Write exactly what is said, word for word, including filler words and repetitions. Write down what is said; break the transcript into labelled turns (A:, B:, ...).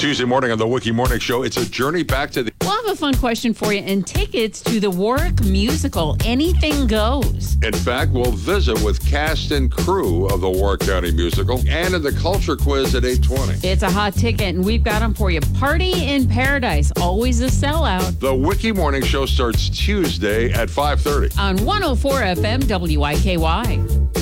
A: Tuesday morning on the Wiki Morning Show, it's a journey back to the...
B: We'll have a fun question for you and tickets to the Warwick musical, Anything Goes.
A: In fact, we'll visit with cast and crew of the Warwick County musical and in the culture quiz at eight twenty.
B: It's a hot ticket, and we've got them for you. Party in Paradise, always a sellout.
A: The Wiki Morning Show starts Tuesday at five thirty.
B: On one oh four F M W I K Y.